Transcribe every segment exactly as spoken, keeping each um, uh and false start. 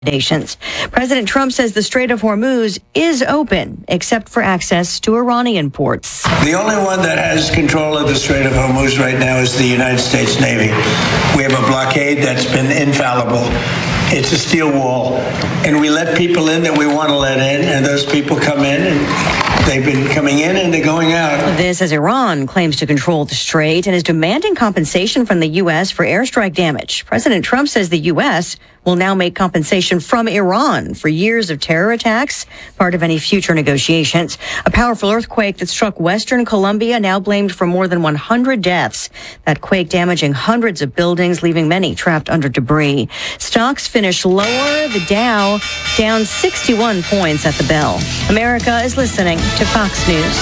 Nations. President Trump says the Strait of Hormuz is open, except for access to Iranian ports. The only one that has control of the Strait of Hormuz right now is the United States Navy. We have a blockade that's been infallible. It's a steel wall, and we let people in that we want to let in, and those people come in, and they've been coming in and they're going out. This as Iran claims to control the strait and is demanding compensation from the U S for airstrike damage. President Trump says the U S will now make compensation from Iran for years of terror attacks, part of any future negotiations. A powerful earthquake that struck western Colombia now blamed for more than one hundred deaths. That quake damaging hundreds of buildings, leaving many trapped under debris. Stocks finished lower, the Dow down sixty-one points at the bell. America is listening to Fox News.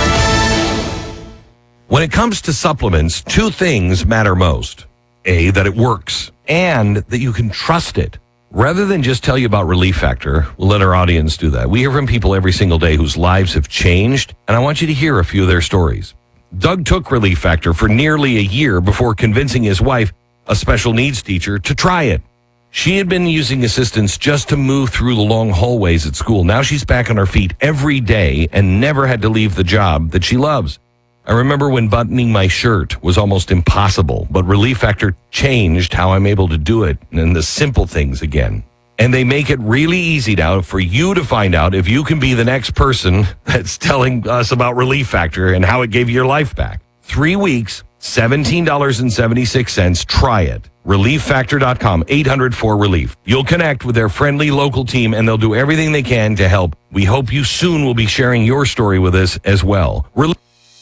When it comes to supplements, two things matter most. A, that it works, and that you can trust it. Rather than just tell you about Relief Factor, we'll let our audience do that. We hear from people every single day whose lives have changed, and I want you to hear a few of their stories. Doug took Relief Factor for nearly a year before convincing his wife, a special needs teacher, to try it. She had been using assistance just to move through the long hallways at school. Now she's back on her feet every day and never had to leave the job that she loves. I remember when buttoning my shirt was almost impossible, but Relief Factor changed how I'm able to do it and the simple things again. And they make it really easy now for you to find out if you can be the next person that's telling us about Relief Factor and how it gave you your life back. Three weeks, seventeen dollars and seventy-six cents. Try it. relief factor dot com, eight hundred four relief. You'll connect with their friendly local team and they'll do everything they can to help. We hope you soon will be sharing your story with us as well. Relief-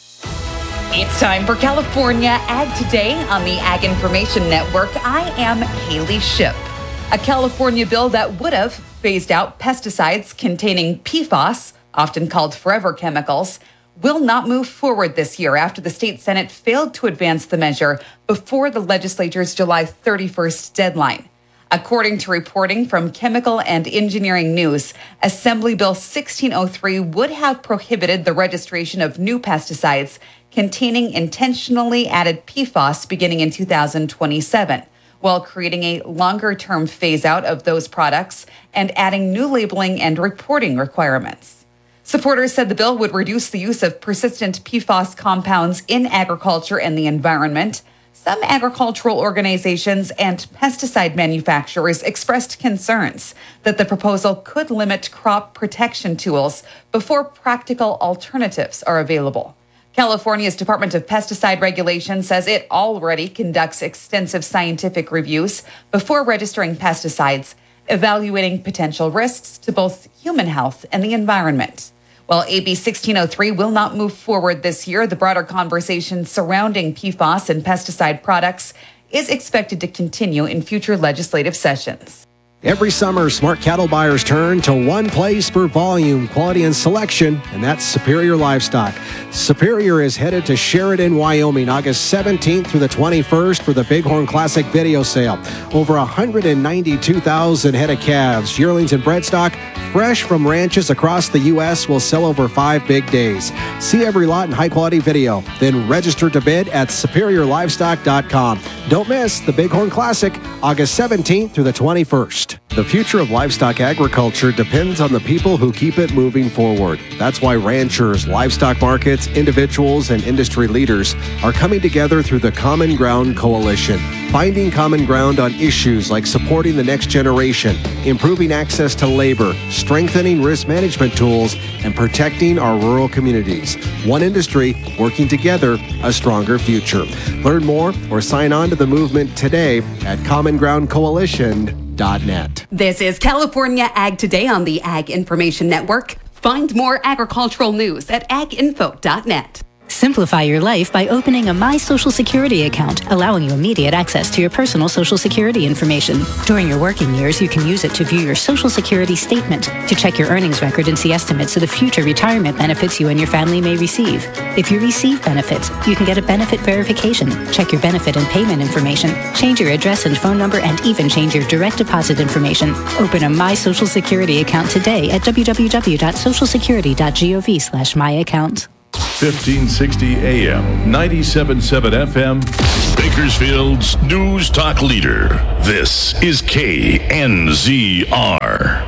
It's time for California Ag Today on the Ag Information Network. I am Haley Ship. A California bill that would have phased out pesticides containing P FAS, often called forever chemicals, will not move forward this year after the state Senate failed to advance the measure before the legislature's July thirty-first deadline. According to reporting from Chemical and Engineering News, Assembly Bill sixteen oh three would have prohibited the registration of new pesticides containing intentionally added P FAS beginning in two thousand twenty-seven, while creating a longer-term phase-out of those products and adding new labeling and reporting requirements. Supporters said the bill would reduce the use of persistent P FAS compounds in agriculture and the environment. Some agricultural organizations and pesticide manufacturers expressed concerns that the proposal could limit crop protection tools before practical alternatives are available. California's Department of Pesticide Regulation says it already conducts extensive scientific reviews before registering pesticides, evaluating potential risks to both human health and the environment. While A B sixteen oh three will not move forward this year, the broader conversation surrounding P FAS and pesticide products is expected to continue in future legislative sessions. Every summer, smart cattle buyers turn to one place for volume, quality, and selection, and that's Superior Livestock. Superior is headed to Sheridan, Wyoming, August seventeenth through the twenty-first for the Bighorn Classic Video Sale. Over one hundred ninety-two thousand head of calves, yearlings, and bred stock, fresh from ranches across the U S, will sell over five big days. See every lot in high-quality video, then register to bid at superior livestock dot com. Don't miss the Bighorn Classic, August seventeenth through the twenty-first. The future of livestock agriculture depends on the people who keep it moving forward. That's why ranchers, livestock markets, individuals, and industry leaders are coming together through the Common Ground Coalition, finding common ground on issues like supporting the next generation, improving access to labor, strengthening risk management tools, and protecting our rural communities. One industry working together, a stronger future. Learn more or sign on to the movement today at common ground coalition dot net. This is California Ag Today on the Ag Information Network. Find more agricultural news at ag info dot net. Simplify your life by opening a My Social Security account, allowing you immediate access to your personal Social Security information. During your working years, you can use it to view your Social Security statement, to check your earnings record and see estimates of the future retirement benefits you and your family may receive. If you receive benefits, you can get a benefit verification, check your benefit and payment information, change your address and phone number, and even change your direct deposit information. Open a My Social Security account today at w w w dot social security dot gov slash my account. fifteen sixty A M, ninety-seven point seven F M, Baker. Bakersfield's News Talk leader. This is K N Z R.